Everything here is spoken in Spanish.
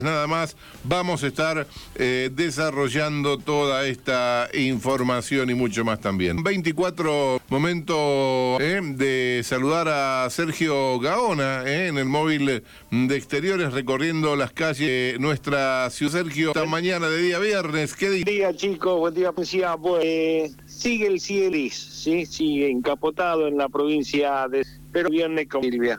Nada más, vamos a estar desarrollando toda esta información y mucho más también. 24, momento de saludar a Sergio Gaona en el móvil de exteriores recorriendo las calles de nuestra ciudad. Sergio, esta mañana de día viernes, ¿qué Buen día, chicos, buen día, policía. Pues, sigue el cielo gris, ¿sí? Sigue encapotado en la provincia de... Pero viernes con Silvia.